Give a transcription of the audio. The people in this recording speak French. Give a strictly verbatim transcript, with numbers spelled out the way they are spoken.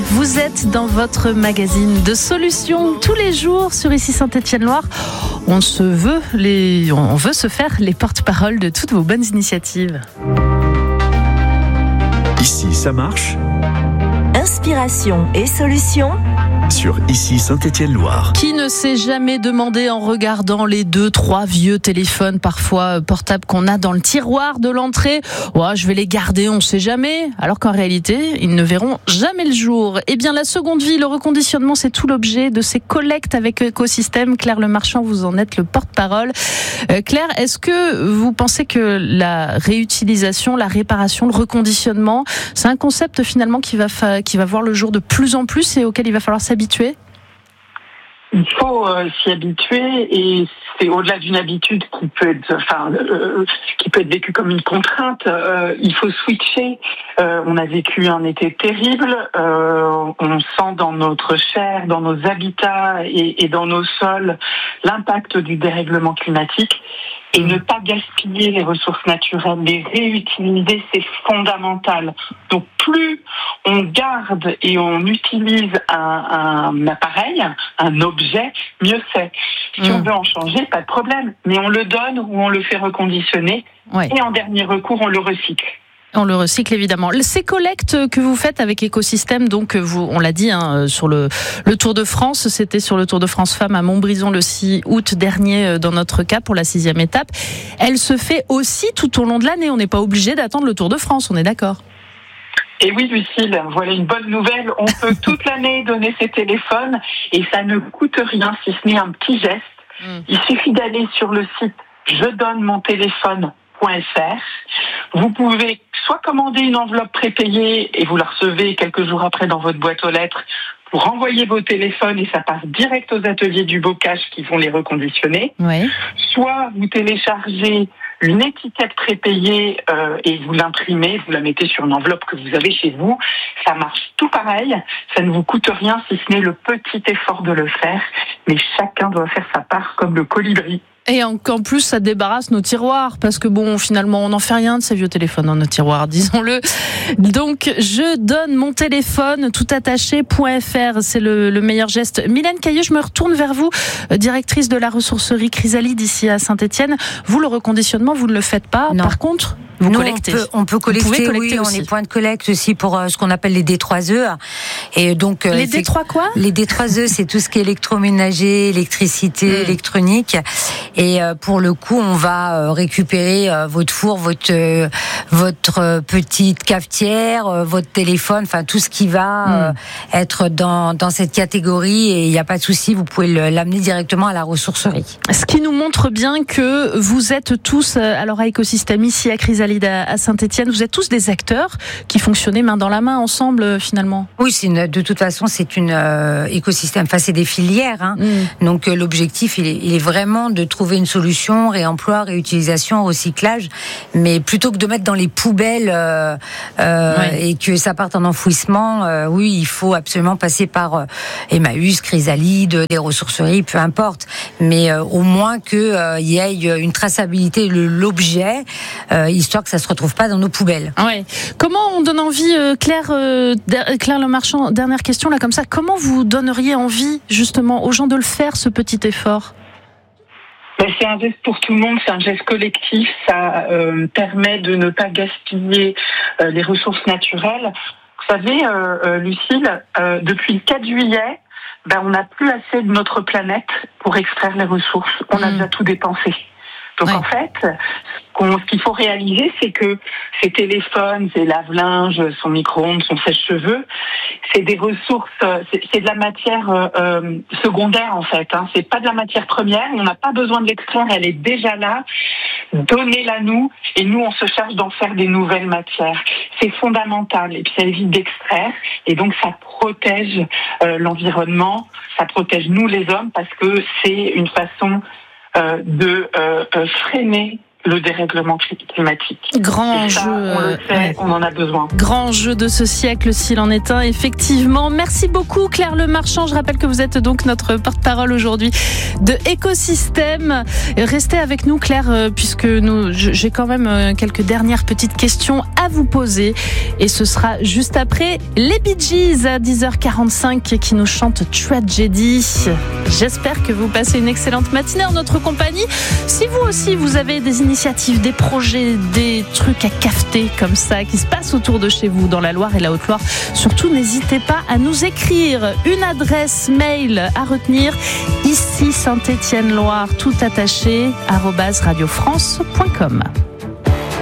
Vous êtes dans votre magazine de solutions tous les jours sur Ici Saint-Étienne-Loire. On se veut les, on veut se faire les porte-paroles de toutes vos bonnes initiatives. Ici, ça marche. Inspiration et solutions sur Ici Saint-Étienne-Loire. Qui ne s'est jamais demandé en regardant les deux, trois vieux téléphones parfois portables qu'on a dans le tiroir de l'entrée, ouais, je vais les garder, on ne sait jamais, alors qu'en réalité, ils ne verront jamais le jour. Eh bien, la seconde vie, le reconditionnement, c'est tout l'objet de ces collectes avec Écosystème. Claire Lemarchand, vous en êtes le porte-parole. Euh, Claire, est-ce que vous pensez que la réutilisation, la réparation, le reconditionnement, c'est un concept finalement qui va, fa- qui va voir le jour de plus en plus et auquel il va falloir s'habituer? Il faut euh, s'y habituer, et c'est au-delà d'une habitude qui peut être, enfin, euh, qui peut être vécue comme une contrainte. Euh, il faut switcher. Euh, on a vécu un été terrible. Euh, on sent dans notre chair, dans nos habitats et, et dans nos sols l'impact du dérèglement climatique. Et ne pas gaspiller les ressources naturelles, les réutiliser, c'est fondamental. Donc plus on garde et on utilise un, un appareil, un objet, mieux c'est. Si mmh. on veut en changer, pas de problème. Mais on le donne ou on le fait reconditionner. Ouais. Et en dernier recours, on le recycle. On le recycle évidemment. Ces collectes que vous faites avec Écosystème, donc vous, on l'a dit hein, sur le, le Tour de France, c'était sur le Tour de France Femmes à Montbrison le six août dernier dans notre cas pour la sixième étape. Elle se fait aussi tout au long de l'année. On n'est pas obligé d'attendre le Tour de France, on est d'accord? Et oui, Lucille, voilà une bonne nouvelle. On peut toute l'année donner ses téléphones et ça ne coûte rien si ce n'est un petit geste. Mmh. Il suffit d'aller sur le site je donne mon téléphone point f r. Vous pouvez soit commander une enveloppe prépayée et vous la recevez quelques jours après dans votre boîte aux lettres pour renvoyer vos téléphones et ça passe direct aux ateliers du bocage qui vont les reconditionner. Oui. Soit vous téléchargez une étiquette prépayée euh, et vous l'imprimez, vous la mettez sur une enveloppe que vous avez chez vous. Ça marche tout pareil, ça ne vous coûte rien si ce n'est le petit effort de le faire, mais chacun doit faire sa part comme le colibri. Et en plus, ça débarrasse nos tiroirs, parce que bon, finalement, on n'en fait rien de ces vieux téléphones dans nos tiroirs, disons-le. Donc, je donne mon téléphone tout attaché .fr, c'est le, le meilleur geste. Mylène Cailleux, je me retourne vers vous, directrice de la ressourcerie Chrysalide ici à Saint-Étienne. Vous, le reconditionnement, vous ne le faites pas. Non. Par contre, vous Nous, collectez. On peut, on peut collecter, collecter oui, aussi. On est point de collecte aussi pour euh, ce qu'on appelle les D trois E. Et donc, euh, les D trois quoi? Les D trois E, c'est tout ce qui est électroménager, électricité, mmh. électronique. Et euh, pour le coup, on va euh, récupérer euh, votre four, votre euh, votre euh, petite cafetière, euh, votre téléphone, enfin tout ce qui va euh, mmh. être dans dans cette catégorie. Et il n'y a pas de souci, vous pouvez le, l'amener directement à la ressourcerie. Ce qui nous montre bien que vous êtes tous, alors à Écosystème ici à Chrysalide à Saint-Étienne, vous êtes tous des acteurs qui fonctionnaient main dans la main ensemble finalement. Oui, c'est une, de toute façon, c'est une euh, écosystème. Enfin, c'est des filières. Hein. Mm. Donc euh, l'objectif, il est, il est vraiment de trouver une solution, réemploi, réutilisation, recyclage. Mais plutôt que de mettre dans les poubelles euh, euh, ouais. et que ça parte en enfouissement, euh, oui, il faut absolument passer par euh, Emmaüs, Chrysalide, des ressourceries, peu importe. Mais euh, au moins qu'il euh, y ait une traçabilité de l'objet, euh, histoire que ça se retrouve pas dans nos poubelles. Ouais. Comment on donne envie, euh, Claire, euh, Claire Lemarchand, dernière question là comme ça, comment vous donneriez envie justement aux gens de le faire, ce petit effort? Ben, c'est un geste pour tout le monde, c'est un geste collectif, ça euh, permet de ne pas gaspiller euh, les ressources naturelles. Vous savez, euh, euh, Lucille, euh, depuis le quatre juillet, ben, on n'a plus assez de notre planète pour extraire les ressources. On mmh. a déjà tout dépensé. Donc ouais. en fait, ce qu'il faut réaliser, c'est que ces téléphones, ces lave-linges, son micro-ondes, son sèche-cheveux, c'est des ressources, c'est, c'est de la matière euh, secondaire en fait. Hein. C'est pas de la matière première. On n'a pas besoin de l'extraire, elle est déjà là. Donnez-la nous et nous on se charge d'en faire des nouvelles matières. C'est fondamental et puis ça évite d'extraire et donc ça protège euh, l'environnement, ça protège nous les hommes parce que c'est une façon Euh, de euh, euh, freiner le dérèglement climatique. Grand ça, jeu, on le sait, ouais. on en a besoin. Grand jeu de ce siècle, s'il en est un, effectivement. Merci beaucoup, Claire Lemarchand. Je rappelle que vous êtes donc notre porte-parole aujourd'hui de Écosystème. Restez avec nous, Claire, puisque nous, j'ai quand même quelques dernières petites questions. à vous poser. Et ce sera juste après les Bee Gees à dix heures quarante-cinq qui nous chantent Tragedy. J'espère que vous passez une excellente matinée en notre compagnie. Si vous aussi, vous avez des initiatives, des projets, des trucs à cafeter comme ça qui se passent autour de chez vous dans la Loire et la Haute-Loire, surtout n'hésitez pas à nous écrire. Une adresse mail à retenir, ici Saint-Étienne-Loire, tout attaché, arobase radiofrance point com.